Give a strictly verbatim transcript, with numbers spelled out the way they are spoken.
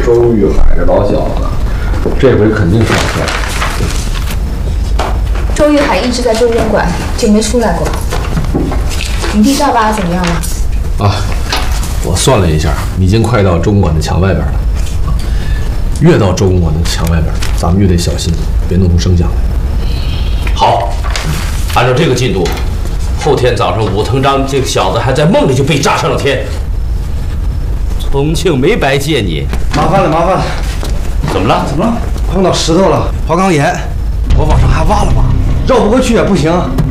周玉海这老小子，这回肯定上车。 周玉海一直在中监馆，就没出来过。你弟赵八怎么样了？ 啊，我算了一下，已经快到中馆的墙外边了。越到中馆的墙外边，咱们越得小心，别弄出声响来。 好，按照这个进度，后天早上武藤章这个小子还在梦里就被炸上了天。重庆没白见你， 麻烦了，麻烦了。 怎么了？ 怎么了？碰到石头了，花岗岩，我往上还挖了挖，绕不过去也不行。